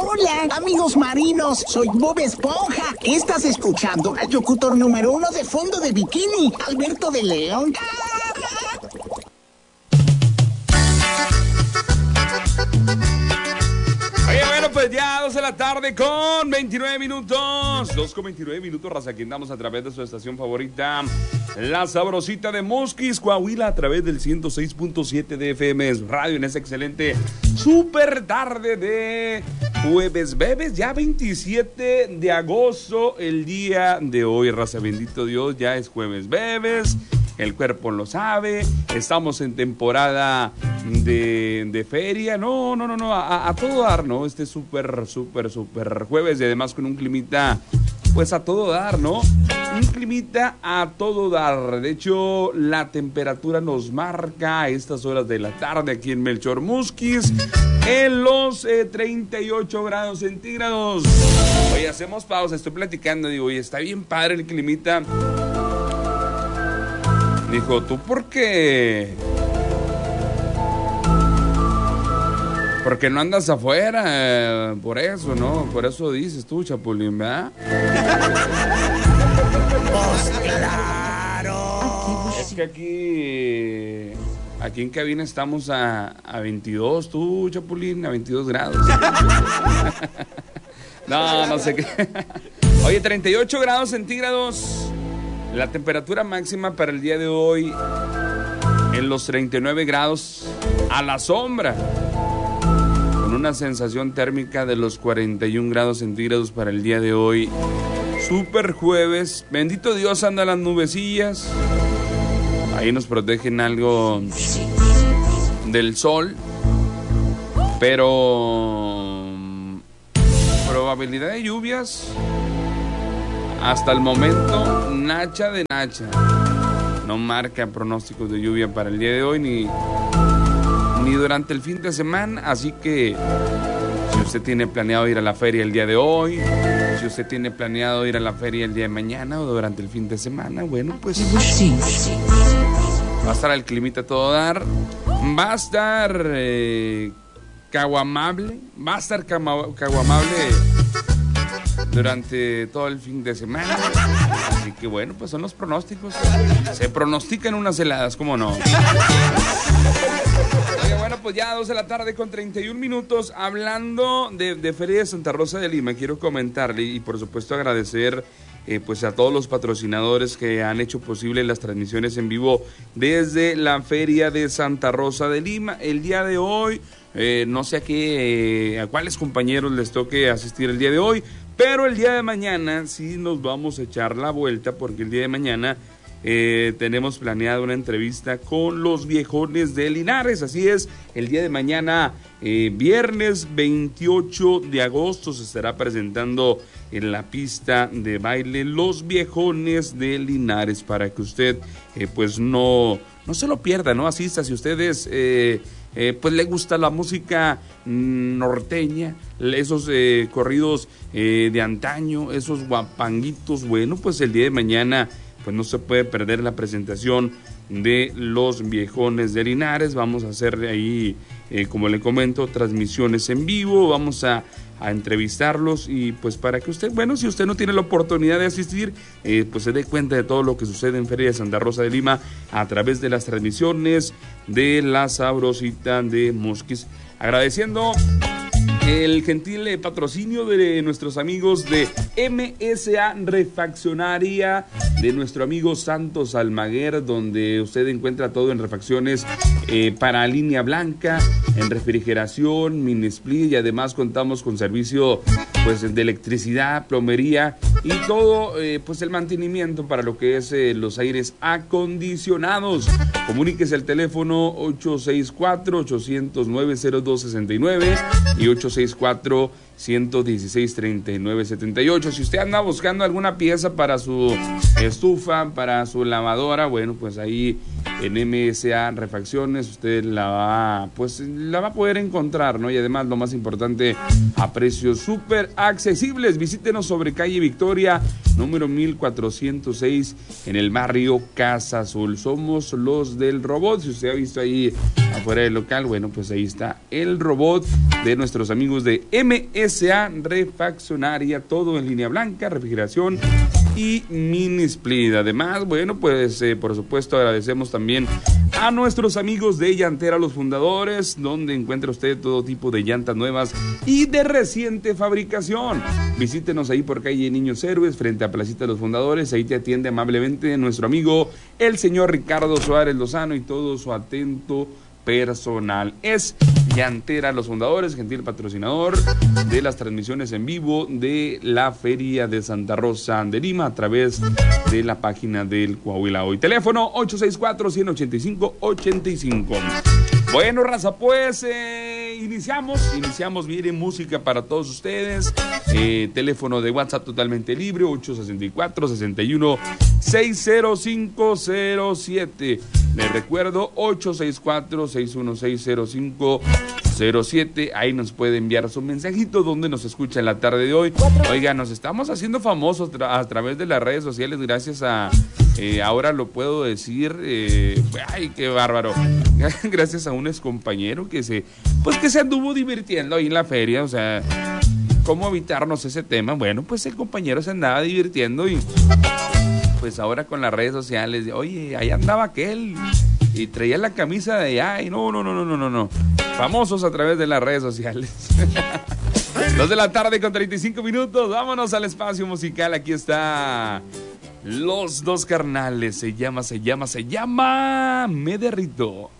Hola, amigos marinos, soy Bob Esponja. Estás escuchando al locutor número 1 de Fondo de Bikini, Alberto de León. Oye, bueno, pues ya 2 de la tarde con 29 minutos. 2 con 29 minutos, raza, aquí andamos a través de su estación favorita, La Sabrosita de Mosquis, Coahuila, a través del 106.7 de FM Radio, en esa excelente super tarde de jueves, bebes, ya 27 de agosto, el día de hoy, raza, bendito Dios, ya es jueves, bebes. El cuerpo lo sabe, estamos en temporada de feria, a todo dar, ¿no? Este súper jueves y además con un climita, pues a todo dar, ¿no? Un climita a todo dar. De hecho, la temperatura nos marca a estas horas de la tarde aquí en Melchor Musquis en los 38 grados centígrados. Oye, hacemos pausa, estoy platicando, digo, oye, está bien padre el climita. Dijo, ¿tú por qué? ¿Por qué no andas afuera? Por eso, ¿no? Por eso dices tú, Chapulín, ¿verdad? Pues claro. Es que aquí en cabina estamos a 22, tú, Chapulín, a 22 grados. No sé qué. Oye, 38 grados centígrados. La temperatura máxima para el día de hoy en los 39 grados a la sombra, con una sensación térmica de los 41 grados centígrados para el día de hoy. Super jueves, bendito Dios, andan las nubecillas, ahí nos protegen algo del sol, pero probabilidad de lluvias hasta el momento, nacha de nacha. No marca pronósticos de lluvia para el día de hoy ni durante el fin de semana. Así que si usted tiene planeado ir a la feria el día de hoy, si usted tiene planeado ir a la feria el día de mañana o durante el fin de semana, bueno, pues va a estar el climita a todo dar. Va a estar caguamable. Va a estar caguamable durante todo el fin de semana. Así que bueno, pues son los pronósticos. Se pronostican unas heladas, ¿cómo no? Oye, bueno, pues ya 2 de la tarde con 31 minutos. Hablando de Feria de Santa Rosa de Lima, quiero comentarle y por supuesto agradecer pues a todos los patrocinadores que han hecho posible las transmisiones en vivo desde la Feria de Santa Rosa de Lima. El día de hoy, no sé a cuáles compañeros les toque asistir el día de hoy, pero el día de mañana sí nos vamos a echar la vuelta, porque el día de mañana tenemos planeada una entrevista con los viejones de Linares. Así es, el día de mañana, viernes 28 de agosto, se estará presentando en la pista de baile los viejones de Linares, para que usted pues no se lo pierda, ¿no? Asista, si ustedes pues le gusta la música norteña, esos corridos de antaño, esos guapanguitos, bueno, pues el día de mañana pues no se puede perder la presentación de los viejones de Linares. Vamos a hacer ahí, como le comento, transmisiones en vivo, vamos a entrevistarlos y pues para que usted, bueno, si usted no tiene la oportunidad de asistir, pues se dé cuenta de todo lo que sucede en Feria de Santa Rosa de Lima a través de las transmisiones de La Sabrosita de Mosquis. Agradeciendo el gentil patrocinio de nuestros amigos de MSA Refaccionaria, de nuestro amigo Santos Almaguer, donde usted encuentra todo en refacciones para línea blanca, en refrigeración, mini split, y además contamos con servicio pues de electricidad, plomería y todo pues el mantenimiento para lo que es los aires acondicionados. Comuníquese al teléfono 864-809-0269 y 864-116-3978. Si usted anda buscando alguna pieza para su estufa, para su lavadora, bueno, pues ahí en MSA Refacciones usted la va a poder encontrar, ¿no? Y además, lo más importante, a precios súper accesibles. Visítenos sobre calle Victoria, número 1406, en el barrio Casa Azul. Somos los del robot. Si usted ha visto ahí a afuera del local, bueno, pues ahí está el robot de nuestros amigos de MSA Refaccionaria, todo en línea blanca, refrigeración y mini split. Además, bueno, pues por supuesto agradecemos también a nuestros amigos de Llantera Los Fundadores, donde encuentra usted todo tipo de llantas nuevas y de reciente fabricación. Visítenos ahí por calle Niños Héroes, frente a Placita de los Fundadores. Ahí te atiende amablemente nuestro amigo el señor Ricardo Suárez Lozano y todo su atento personal. Es Llantera Los Fundadores, gentil patrocinador de las transmisiones en vivo de la Feria de Santa Rosa de Lima a través de la página del Coahuila Hoy. Teléfono 864-185-85. Bueno, raza, pues iniciamos, viene música para todos ustedes. Teléfono de WhatsApp totalmente libre, 864-61-60507. Les recuerdo, 864-616-0507. Ahí nos puede enviar su mensajito donde nos escucha en la tarde de hoy. Oiga, nos estamos haciendo famosos a través de las redes sociales gracias a... ahora lo puedo decir, ay, qué bárbaro. Gracias a un excompañero que se anduvo divirtiendo ahí en la feria, o sea, ¿cómo evitarnos ese tema? Bueno, pues el compañero se andaba divirtiendo y pues ahora con las redes sociales, oye, ahí andaba aquel y traía la camisa de allá y no. Famosos a través de las redes sociales. 2 de la tarde con 35 minutos, vámonos al espacio musical, aquí está... Los Dos Carnales, se llama Me Derrito.